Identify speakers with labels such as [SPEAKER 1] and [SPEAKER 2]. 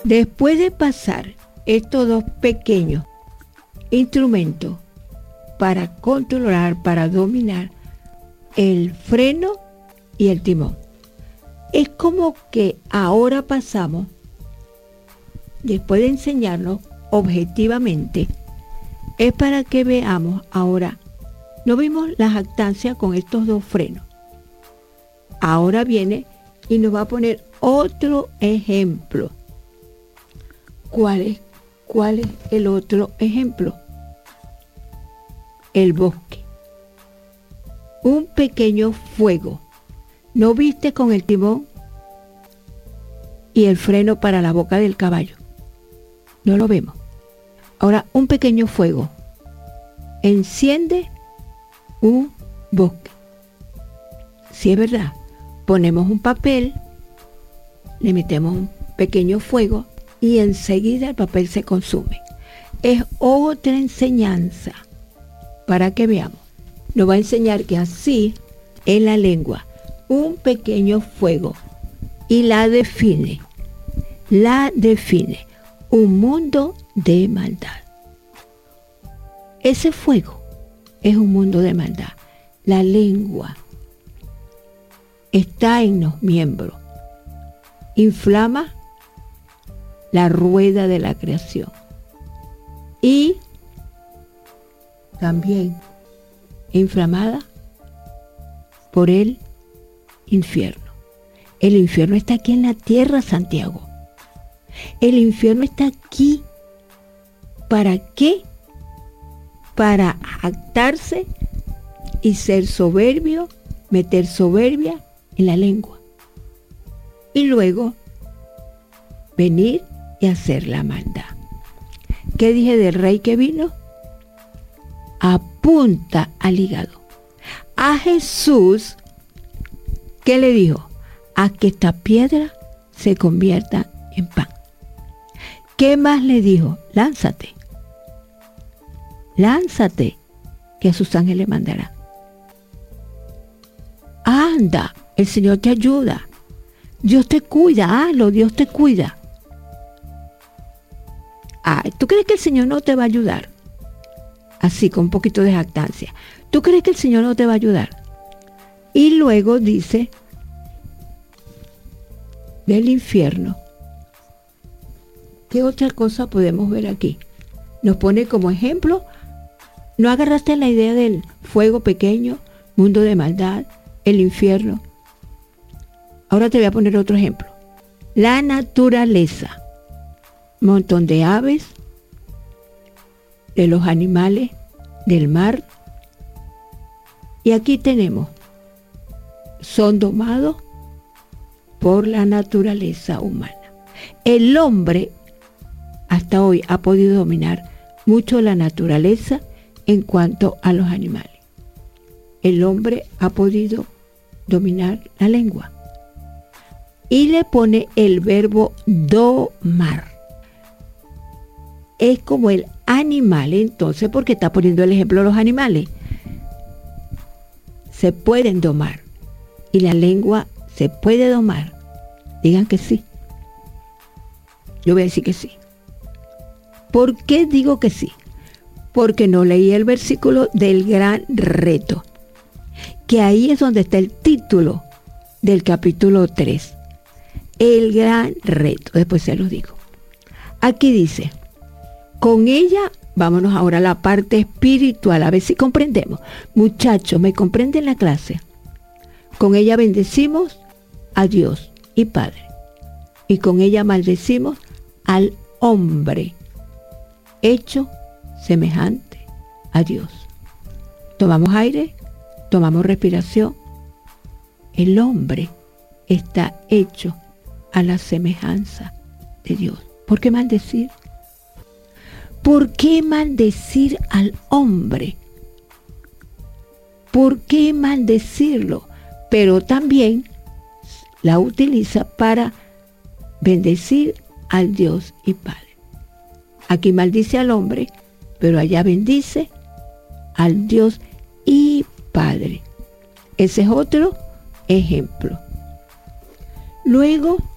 [SPEAKER 1] Después de pasar estos dos pequeños instrumentos para controlar, para dominar el freno y el timón, es como que ahora pasamos, después de enseñarnos objetivamente, es para que veamos ahora, no vimos la jactancia con estos dos frenos. Ahora viene y nos va a poner otro ejemplo. ¿Cuál es el otro ejemplo? El bosque. Un pequeño fuego. ¿No viste con el timón y el freno para la boca del caballo? No lo vemos. Ahora, un pequeño fuego enciende un bosque. Si es verdad, ponemos un papel, le metemos un pequeño fuego y enseguida el papel se consume. Es otra enseñanza para que veamos. Nos va a enseñar que así es la lengua, un pequeño fuego, y la define, un mundo de maldad. Ese fuego es un mundo de maldad. La lengua está en los miembros, inflama la rueda de la creación y también inflamada por el infierno. El infierno está aquí en la tierra, Santiago. El infierno está aquí. ¿Para qué? Para jactarse y ser soberbio, meter soberbia en la lengua. Y luego venir y hacer la maldad. ¿Qué dije del rey que vino? Apunta al hígado. A Jesús, ¿qué le dijo? A que esta piedra se convierta en pan. ¿Qué más le dijo? Lánzate, que a sus ángeles mandará. Anda, el Señor te ayuda. Dios te cuida, hazlo, Dios te cuida. ¿Tú crees que el Señor no te va a ayudar? Así, con un poquito de jactancia. ¿Tú crees que el Señor no te va a ayudar? Y luego dice del infierno. ¿Qué otra cosa podemos ver aquí? Nos pone como ejemplo. ¿No agarraste la idea del fuego pequeño, mundo de maldad, el infierno? Ahora te voy a poner otro ejemplo. La naturaleza. Un montón de aves, de los animales, del mar. Y aquí tenemos, son domados por la naturaleza humana. El hombre hasta hoy ha podido dominar mucho la naturaleza en cuanto a los animales. El hombre ha podido dominar la lengua. Y le pone el verbo domar. Es como el animal, entonces, porque está poniendo el ejemplo de los animales. Se pueden domar. Y la lengua se puede domar. Digan que sí. Yo voy a decir que sí. ¿Por qué digo que sí? Porque no leí el versículo del gran reto. Que ahí es donde está el título del capítulo 3. El gran reto. Después se los digo. Aquí dice, con ella, vámonos ahora a la parte espiritual, a ver si comprendemos. Muchachos, ¿me comprenden la clase? Con ella bendecimos a Dios y Padre. Y con ella maldecimos al hombre, hecho semejante a Dios. Tomamos aire, tomamos respiración. El hombre está hecho a la semejanza de Dios. ¿Por qué maldecir? ¿Por qué maldecir al hombre? ¿Por qué maldecirlo? Pero también la utiliza para bendecir al Dios y Padre. Aquí maldice al hombre, pero allá bendice al Dios y Padre. Ese es otro ejemplo. Luego